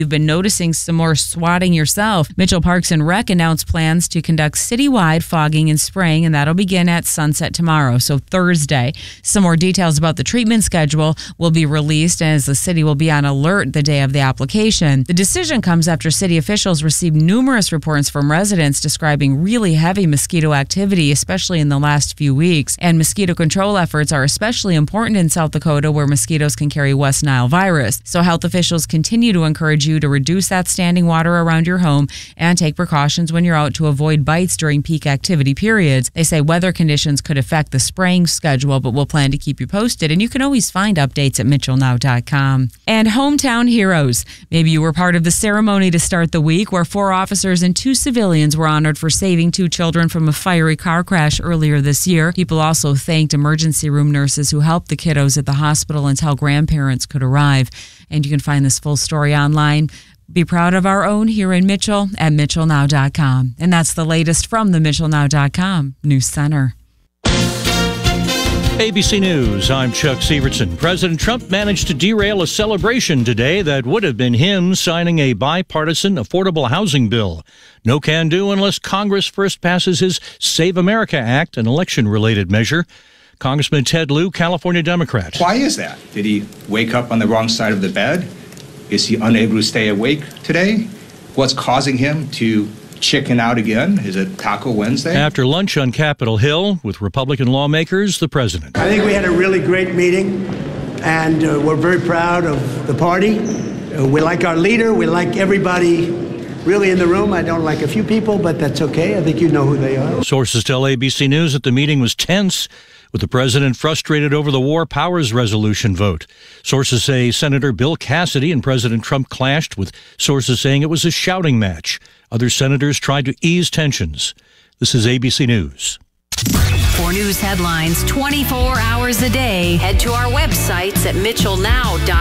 You've been noticing some more swatting yourself. Mitchell Parks and Rec announced plans to conduct citywide fogging and spraying, and that'll begin at sunset tomorrow, so Thursday. Some more details about the treatment schedule will be released as the city will be on alert the day of the application. The decision comes after city officials received numerous reports from residents describing really heavy mosquito activity, especially in the last few weeks. And mosquito control efforts are especially important in South Dakota, where mosquitoes can carry West Nile virus. So health officials continue to encourage you to reduce that standing water around your home and take precautions when you're out to avoid bites during peak activity periods. They say weather conditions could affect the spraying schedule, but we'll plan to keep you posted, and you can always find updates at mitchellnow.com. And hometown heroes. Maybe you were part of the ceremony to start the week where 4 officers and 2 civilians were honored for saving 2 children from a fiery car crash earlier this year. People also thanked emergency room nurses who helped the kiddos at the hospital until grandparents could arrive. And you can find this full story online. Be proud of our own here in Mitchell at mitchellnow.com. And that's the latest from the mitchellnow.com News Center. ABC News, I'm Chuck Severson. President Trump managed to derail a celebration today that would have been him signing a bipartisan affordable housing bill. No can do unless Congress first passes his Save America Act, an election-related measure. Congressman Ted Lieu, California Democrat. Why is that? Did he wake up on the wrong side of the bed? Is he unable to stay awake today? What's causing him to chicken out again? Is it Taco Wednesday? After lunch on Capitol Hill with Republican lawmakers, the president. I think we had a really great meeting, and we're very proud of the party. We like our leader. We like everybody really in the room. I don't like a few people, but that's okay. I think you know who they are. Sources tell ABC News that the meeting was tense, with the president frustrated over the War Powers Resolution vote. Sources say Senator Bill Cassidy and President Trump clashed, with sources saying it was a shouting match. Other senators tried to ease tensions. This is ABC News. For news headlines 24 hours a day, head to our websites at mitchellnow.com.